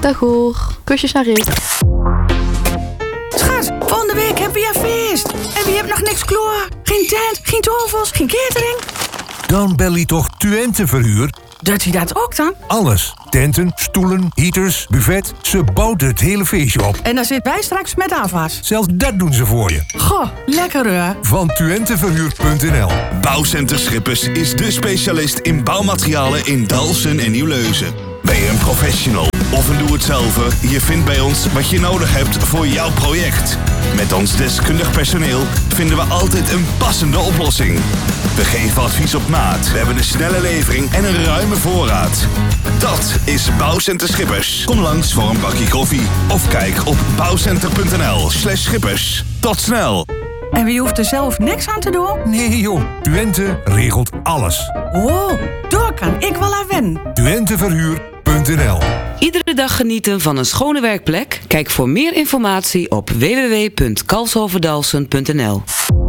Dag hoor. Kusjes naar Rick. Schat, volgende week hebben we weer feest. En wie hebt nog niks klaar? Geen tent, geen tafels, geen catering. Dan bel je toch Twente Verhuur? Doet hij dat ook dan? Alles. Tenten, stoelen, heaters, buffet. Ze bouwt het hele feestje op. En dan zitten wij straks met afwas. Zelfs dat doen ze voor je. Goh, lekker hè? Van twenteverhuur.nl. Bouwcenter Schippers is de specialist in bouwmaterialen in Dalfsen en Nieuwleuzen. Ben je een professional of een doe-het-zelver? Je vindt bij ons wat je nodig hebt voor jouw project. Met ons deskundig personeel vinden we altijd een passende oplossing. We geven advies op maat. We hebben een snelle levering en een ruime voorraad. Dat is Bouwcenter Schippers. Kom langs voor een bakje koffie of kijk op bouwcenter.nl/schippers. Tot snel! En wie hoeft er zelf niks aan te doen? Nee joh, Twente regelt alles. Wow, daar kan ik wel aan wennen. Twenteverhuur.nl. Iedere dag genieten van een schone werkplek? Kijk voor meer informatie op www.kalshoverdalsen.nl.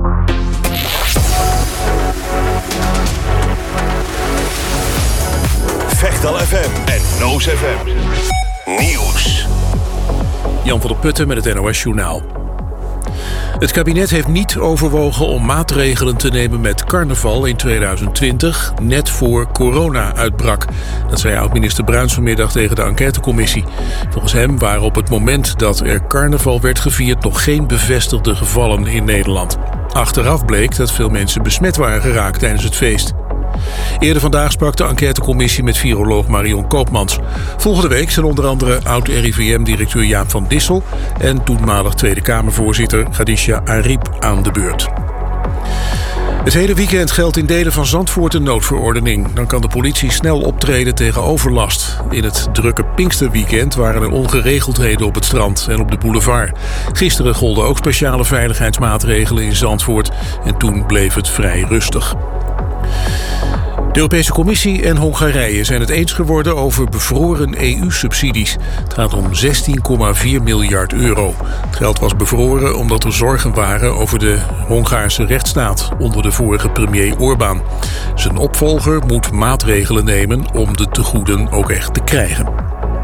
Vechtal FM en Noos FM. Nieuws. Jan van der Putten met het NOS Journaal. Het kabinet heeft niet overwogen om maatregelen te nemen met carnaval in 2020, net voor corona uitbrak. Dat zei oud-minister Bruins vanmiddag tegen de enquêtecommissie. Volgens hem waren op het moment dat er carnaval werd gevierd nog geen bevestigde gevallen in Nederland. Achteraf bleek dat veel mensen besmet waren geraakt tijdens het feest. Eerder vandaag sprak de enquêtecommissie met viroloog Marion Koopmans. Volgende week zijn onder andere oud-RIVM-directeur Jaap van Dissel en toenmalig Tweede Kamervoorzitter Khadija Ariep aan de beurt. Het hele weekend geldt in delen van Zandvoort een noodverordening. Dan kan de politie snel optreden tegen overlast. In het drukke Pinksterweekend waren er ongeregeldheden op het strand en op de boulevard. Gisteren golden ook speciale veiligheidsmaatregelen in Zandvoort en toen bleef het vrij rustig. De Europese Commissie en Hongarije zijn het eens geworden over bevroren EU-subsidies. Het gaat om 16,4 miljard euro. Het geld was bevroren omdat er zorgen waren over de Hongaarse rechtsstaat onder de vorige premier Orbán. Zijn opvolger moet maatregelen nemen om de tegoeden ook echt te krijgen.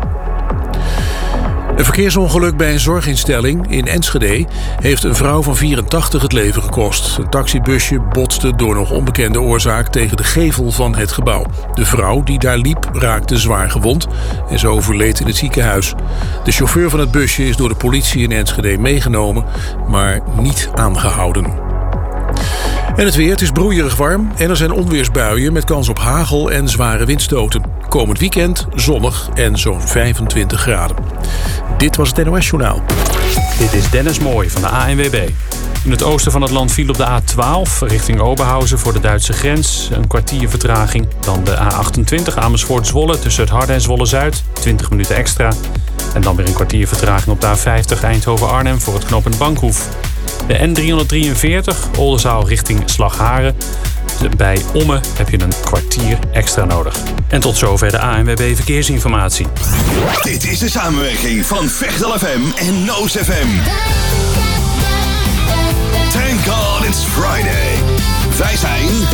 Een verkeersongeluk bij een zorginstelling in Enschede heeft een vrouw van 84 het leven gekost. Een taxibusje botste door nog onbekende oorzaak tegen de gevel van het gebouw. De vrouw die daar liep raakte zwaar gewond en ze overleed in het ziekenhuis. De chauffeur van het busje is door de politie in Enschede meegenomen, maar niet aangehouden. En het weer, het is broeierig warm en er zijn onweersbuien met kans op hagel en zware windstoten. Komend weekend zonnig en zo'n 25 graden. Dit was het NOS Journaal. Dit is Dennis Mooij van de ANWB. In het oosten van het land viel op de A12 richting Oberhausen voor de Duitse grens. Een kwartier vertraging. Dan de A28 Amersfoort-Zwolle tussen het Harde en Zwolle-Zuid. 20 minuten extra. En dan weer een kwartier vertraging op de A50 Eindhoven-Arnhem voor het knooppunt Bankhoef. De N343 Oldenzaal richting Slagharen. Bij Ommen heb je een kwartier extra nodig. En tot zover de ANWB Verkeersinformatie. Dit is de samenwerking van Vechtal FM en Noos FM. Thank God it's Friday. Wij zijn